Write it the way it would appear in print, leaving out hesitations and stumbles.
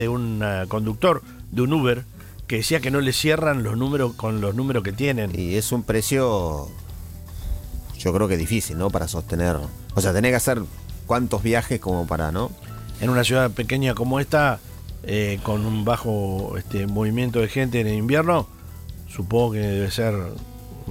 de un conductor de un Uber que decía que no le cierran los números con los números que tienen. Y es un precio, yo creo que difícil, ¿no? Para sostener. O sea, tenés que hacer cuántos viajes como para, ¿no? En una ciudad pequeña como esta, con un bajo movimiento de gente en el invierno, supongo que debe ser